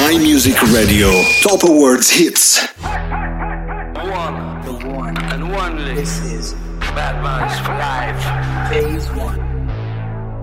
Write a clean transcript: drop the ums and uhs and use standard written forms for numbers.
My Music Radio Top Awards Hits. The one and only. This is Bad Minds for Life. Phase 1.